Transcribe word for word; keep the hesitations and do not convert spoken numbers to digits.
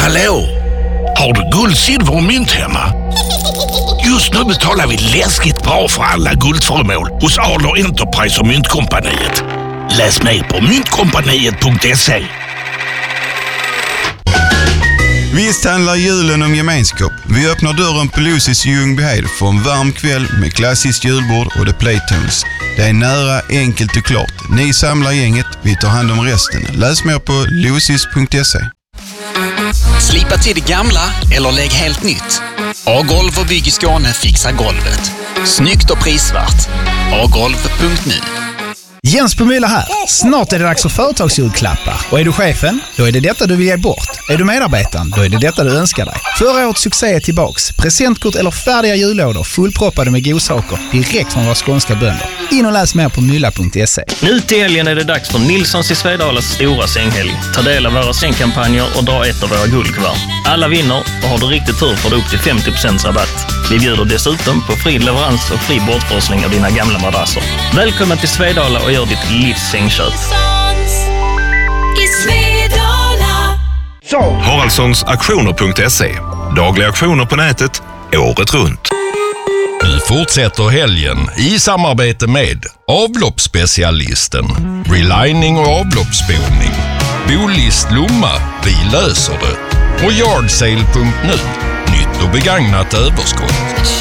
Hallå? Har du guld, silver och mynt hemma? Just nu betalar vi läskigt bra för alla guldföremål hos Adler Enterprise och Myntkompaniet. Läs mer på myntkompaniet punkt se. Visst handlar julen om gemenskap. Vi öppnar dörren på Lucy's i Ljungbyhed för en varm kväll med klassiskt julbord och The Playtones. Det är nära, enkelt och klart. Ni samlar gänget, vi tar hand om resten. Läs mer på lucys punkt se. Slipa till det gamla eller lägg helt nytt. A-golv och Bygg i Skåne fixar golvet. Snyggt och prisvärt. a golv punkt nu. Jens på Mylla här. Snart är det dags för företagsjulklappar. Och är du chefen? Då är det detta du vill ge bort. Är du medarbetaren? Då är det detta du önskar dig. Förra årets succé är tillbaks. Presentkort eller färdiga jullådor fullproppade med godsaker direkt från våra skånska bönder. In och läs mer på mylla punkt se. Nu till helgen är det dags för Nilssons i Svedalas stora sänghelg. Ta del av våra sängkampanjer och dra ett av våra guldkuvert. Alla vinner och har du riktigt tur får du upp till femtio procent rabatt. Vi bjuder dessutom på fri leverans och fri bortforsling av dina gamla madrasser. Välkommen till Svedala och gör ditt livs sängköp. Haraldssons auktioner punkt se. Dagliga auktioner på nätet, året runt. Nu fortsätter helgen i samarbete med avloppsspecialisten, relining och avloppsspolning, Bolist Lomma, vi löser det, och yardsale punkt nu, nytt och begagnat överskott.